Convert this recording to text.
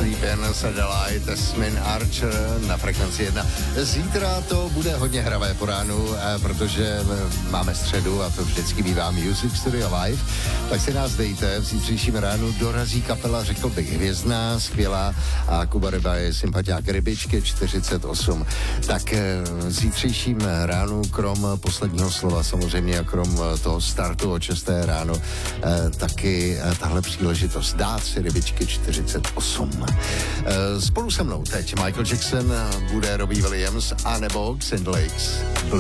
Sleepin, Sadalai, Tasmin Archer na frekvenci 1. Zítra to bude hodně hravé po ránu, protože máme středu a to vždycky bývá Music Studio Live. Tak si nás dejte, v zítřejším ránu dorazí kapela, řekl bych, hvězdná, skvělá a Kuba Ryba je sympatiák Rybičky 48. Tak v zítřejším ránu, krom posledního slova samozřejmě a krom toho startu o 6. ráno, taky tahle příležitost dát si Rybičky 48. Spolu se mnou teď Michael Jackson, bude Robbie Williams a nebo Xyndlakes.